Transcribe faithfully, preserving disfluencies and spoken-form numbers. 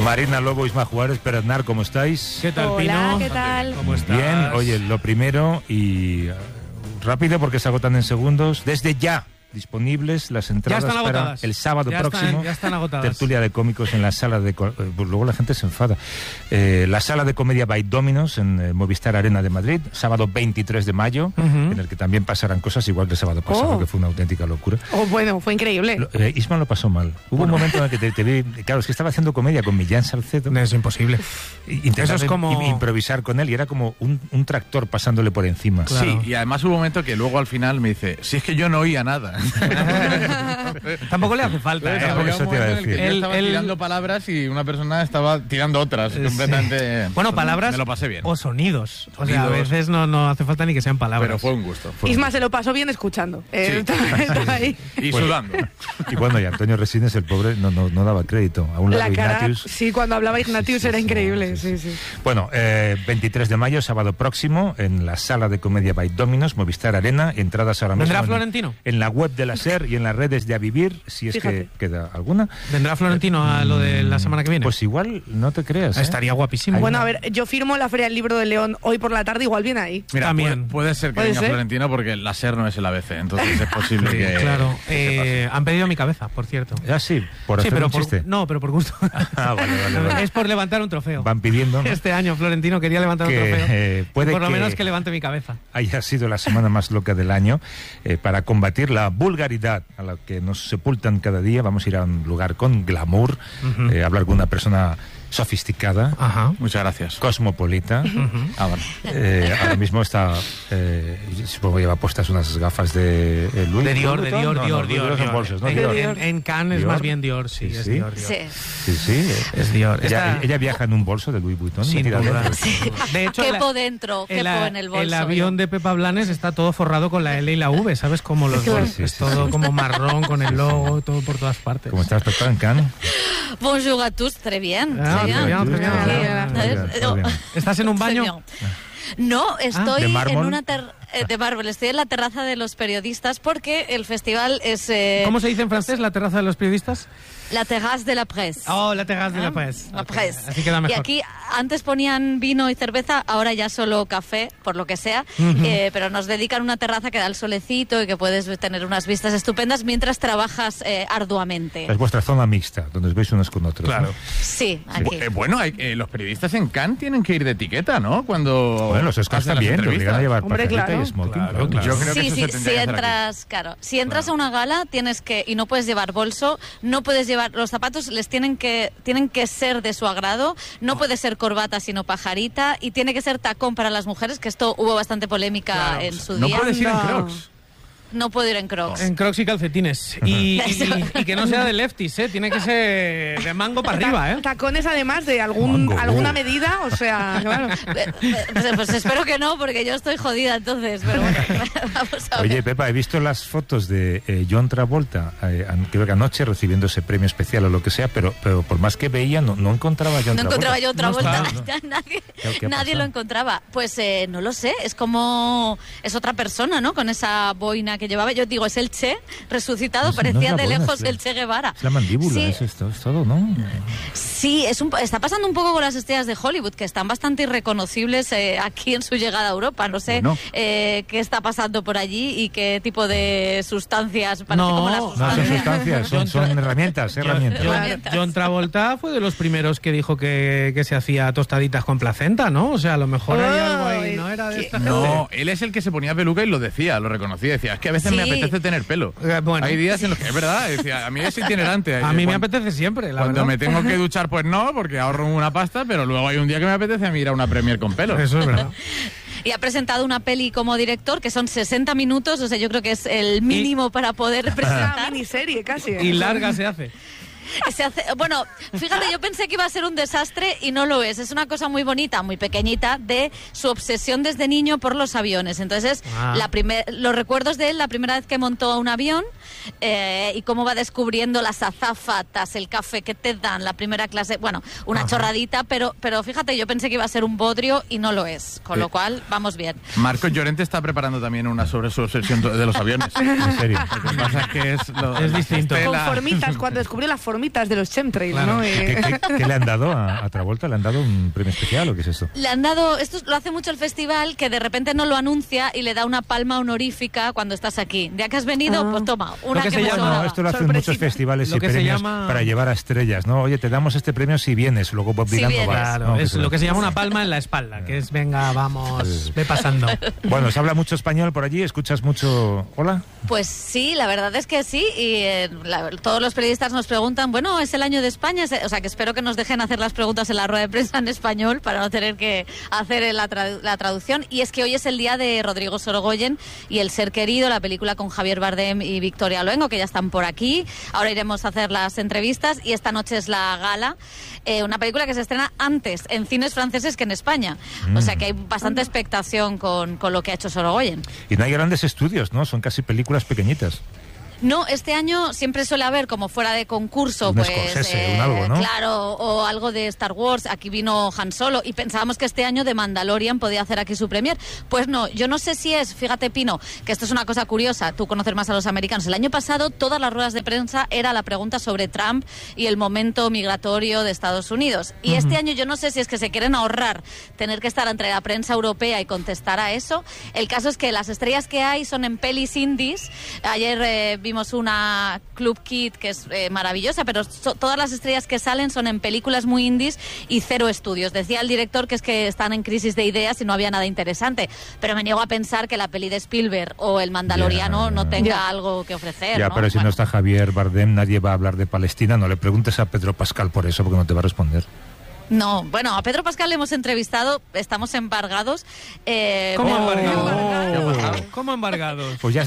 Marina Lobo, Isma Juárez, Pérez Nar, ¿cómo estáis? ¿Qué tal, Hola, Pino? ¿qué tal? ¿Cómo estás? Bien, oye, lo primero y uh, rápido porque se agotan en segundos. Desde ya disponibles las entradas están para agotadas. el sábado Ya próximo. están- ya están agotadas. Tertulia de cómicos en la sala de... co- eh, pues luego la gente se enfada. Eh, la sala de comedia by Dominos en eh, Movistar Arena de Madrid, sábado veintitrés de mayo, Ujú. en el que también pasarán cosas igual que el sábado pasado, Oh. que fue una auténtica locura. Oh, bueno, fue increíble. Lo- eh, Isma lo pasó mal. Hubo un momento en el que te, te vi... Claro, es que estaba haciendo comedia con Millán Salcedo. Es imposible. y- intentando Eso es como- im- improvisar con él y era como un, un tractor pasándole por encima. Claro. Sí, y además hubo un momento que luego al final me dice, si es que yo no oía nada. Tampoco le hace falta, ¿eh? Tampoco Había eso un te iba a momento en el que decir. yo El- estaba el- tirando palabras y una persona estaba tirando otras, Sí. completamente... Bueno, palabras Me lo pasé bien. o sonidos. O sea, a Sonidos. veces no, no hace falta ni que sean palabras. Pero fue un gusto. Fue- Isma se lo pasó bien escuchando. Eh, Sí. estaba, estaba ahí. Y Bueno. sudando. Y bueno, y Antonio Resines, el pobre, no, no, no daba crédito. A un lado La cara, Ignatius. sí, cuando hablaba Ignatius Sí, sí, era sí, increíble. sí, Sí, sí. sí. Bueno, eh, veintitrés de mayo, sábado próximo, en la sala de comedia by Dominos, Movistar Arena, entradas ahora mismo. ¿Vendrá en- Florentino? En la web de la SER y en las redes de Avivir, si es Fíjate. que queda alguna. ¿Vendrá Florentino a lo de la semana que viene? Pues igual, no te creas. ¿eh? Estaría guapísimo. Hay Bueno, una- a ver, yo firmo la Feria del Libro de León hoy por la tarde, igual viene ahí. Mira, También. Puede, puede ser que ¿Puede venga ser? Florentino porque la SER no es el A B C, entonces es posible Sí, que... claro. que Eh, han pedido mi cabeza, por cierto. Ah, sí, por sí, hacer pero un por, chiste. no, pero por gusto. Ah, vale, vale, vale. Es por levantar un trofeo. Van pidiendo, ¿no? Este año Florentino quería levantar Que, un trofeo. eh, puede Y por lo que- menos que levante mi cabeza. haya sido la semana más loca del año eh, para combatir la vulgaridad a la que nos sepultan cada día. Vamos a ir a un lugar con glamour, Ujú. eh, hablar con una persona sofisticada, Ajá. Muchas gracias. cosmopolita. Ah, vale. Eh, ahora mismo está, eh, supongo que lleva puestas unas gafas de eh, Louis De Dior, de Vuitton. Dior, No, no, Dior, Louis Dior. Vuitton son Dior. bolsos, ¿no? En, Dior. en- en Cannes es Dior. más bien Dior, sí, Sí, es sí. Dior, Dior. Sí. Sí, sí. eh. Es Dior. Ella, Esta- ella viaja en un bolso de Louis Vuitton. Sin metida duda. dentro. Sí. De hecho, Quepo la- dentro, el, quepo en el bolso. el avión de Pepa Blanes está todo forrado con la L y la V, ¿sabes? Como los Claro. dos. Sí, Es sí, todo sí. como marrón con el logo, todo por todas partes. ¿Cómo estás, Pepa, en Cannes? Bonjour à tous, très bien. Ah, très bien. très bien, très bien. Ah, Sí, muy ¿sabes? bien, muy bien. ¿Estás en un Très baño? bien. No, estoy ¿De en mármol? una ter- eh, de mármol, estoy en la terraza de los periodistas porque el festival es eh, ¿Cómo se dice en francés la terraza de los periodistas? la terrasse de la presse. Oh, la terraza de la ¿Ah? presse. La presse. Así queda mejor. Y aquí antes ponían vino y cerveza, ahora ya solo café, por lo que sea, Ujú. eh, pero nos dedican una terraza que da el solecito y que puedes tener unas vistas estupendas mientras trabajas eh, arduamente. Es vuestra zona mixta, donde os veis unos con otros. Claro. ¿no? Sí, aquí. Bu- eh, bueno, hay- eh, los periodistas en Cannes tienen que ir de etiqueta, ¿no? Cuando Bueno, los Oscars hacen las también, te obligan a entrevistas. llevar Hombre, pajarita claro. y smoking. Claro, claro. Yo creo que Sí, eso sí, se tendría si que hacer aquí. entras, claro, si entras a una gala tienes que y no puedes llevar bolso, no puedes llevar los zapatos, les tienen que tienen que ser de su agrado, no puede ser corbata sino pajarita y tiene que ser tacón para las mujeres, que esto hubo bastante polémica Claro. en su No día. puedes ir en No. Crocs. No puedo ir en Crocs. En Crocs y calcetines. Y, y- y que no sea de lefties, ¿eh? Tiene que ser de mango para arriba, ¿eh? Tacones además de algún, Mango, alguna uh. medida, o sea, claro. Eh, eh, Pues, pues espero que no, porque yo estoy jodida entonces, pero bueno, vamos a ver. Oye, Pepa, he visto las fotos de eh, John Travolta, eh, an- creo que anoche, recibiendo ese premio especial o lo que sea, pero, pero por más que veía, no, no encontraba a John No Travolta. encontraba yo otra No vuelta, está, nadie, ¿Qué- qué ha nadie pasado? lo encontraba. Pues eh, no lo sé, es como, es otra persona, ¿no? Con esa boina que llevaba, yo digo, es el Che resucitado, No es- no es parecía la de boina, lejos es la- el Che Guevara. Es la mandíbula, Sí, es, esto, es todo, ¿no? sí, es un, po- está pasando un poco con las estrellas de Hollywood, que están bastante irreconocibles eh, aquí en su llegada a Europa. No sé Bueno. eh, qué está pasando por allí y qué tipo de sustancias, parece No, como las no, No son sustancias. sustancias, son, son herramientas, herramientas. John, Herramientas. John Travolta fue de los primeros que dijo que, que se hacía tostaditas con placenta, ¿no? O sea, a lo mejor hay algo ahí, ¿no? Era de Ay, esta No, él es el que se ponía peluca y lo decía, lo reconocía. Decía, es que a veces me Sí. apetece tener pelo. Eh, bueno. Hay días en los que es verdad. Decía, a mí es itinerante. A mí me Cuando- apetece siempre, la Cuando verdad. me tengo que duchar, pues no, porque ahorro una pasta, pero luego hay un día que me apetece a mí ir a una premier con pelo. Eso es verdad. Y ha presentado una peli como director que son sesenta minutos, o sea, yo creo que es el mínimo para poder Una presentar. miniserie casi. Y larga se hace. Se hace- bueno, fíjate, yo pensé que iba a ser un desastre y no lo es. Es una cosa muy bonita, muy pequeñita, de su obsesión desde niño por los aviones. Entonces, Ah. la primer, los recuerdos de él, la primera vez que montó un avión eh, y cómo va descubriendo las azafatas, el café que te dan, la primera clase. Bueno, una Ajá. chorradita, pero, pero fíjate, yo pensé que iba a ser un bodrio y no lo es. Con Sí. lo cual, vamos bien. Marcos Llorente está preparando también una sobre su obsesión de los aviones. En serio. Lo que pasa es que es, lo- Es distinto. Estela- Con formitas, cuando descubrió las formitas. palomitas de los chemtrails, Claro. ¿no? ¿Qué, Eh, qué- qué le han dado a, a Travolta? ¿Le han dado un premio especial o qué es eso? Le han dado, esto lo hace mucho el festival, que de repente no lo anuncia y le da una palma honorífica cuando estás aquí. Ya que has venido, Ah. pues toma, una que que, se me llama- sobraba. No, esto lo hacen Sorpresita. muchos festivales Lo y que se premios llama- para llevar a estrellas, ¿no? Oye, te damos este premio si vienes, luego Bob Si Dylan no vienes. vas. Claro, ¿no? es se- lo que se llama una palma en la espalda, que es, venga, vamos, ve pasando. Bueno, se habla mucho español por allí, escuchas mucho... ¿Hola? Pues sí, la verdad es que sí. Y eh, la- todos los periodistas nos preguntan, bueno, es el año de España. Es- o sea, que espero que nos dejen hacer las preguntas en la rueda de prensa en español para no tener que hacer la, tradu- la traducción. Y es que hoy es el día de Rodrigo Sorogoyen y El Ser Querido, la película con Javier Bardem y Victoria Luengo, que ya están por aquí. Ahora iremos a hacer las entrevistas y esta noche es la gala. Eh, una película que se estrena antes en cines franceses que en España. O sea que hay bastante expectación con, con lo que ha hecho Sorogoyen. Y no hay grandes estudios, ¿no? Son casi películas pequeñitas. No, este año siempre suele haber como fuera de concurso, Un pues Scorsese, un algo, ¿no? claro, o algo de Star Wars. Aquí vino Han Solo y pensábamos que este año de Mandalorian podía hacer aquí su premier. Pues no, yo no sé si es, fíjate Pino, que esto es una cosa curiosa, tú conoces más a los americanos. El año pasado todas las ruedas de prensa era la pregunta sobre Trump y el momento migratorio de Estados Unidos. Y este año yo no sé si es que se quieren ahorrar tener que estar entre la prensa europea y contestar a eso. El caso es que las estrellas que hay son en pelis indies. Ayer eh, vimos una Club Kid que es eh, maravillosa, pero so- todas las estrellas que salen son en películas muy indies y cero estudios. Decía el director que es que están en crisis de ideas y no había nada interesante, pero me niego a pensar que la peli de Spielberg o El Mandaloriano Ya, no ya. tenga Ya. algo que ofrecer. Ya, ¿no? pero si Bueno. no está Javier Bardem, nadie va a hablar de Palestina. No le preguntes a Pedro Pascal por eso, porque no te va a responder. No, bueno, a Pedro Pascal le hemos entrevistado, estamos embargados. Eh, ¿Cómo pero- embargados? Oh. ¿Cómo embargados? Pues ya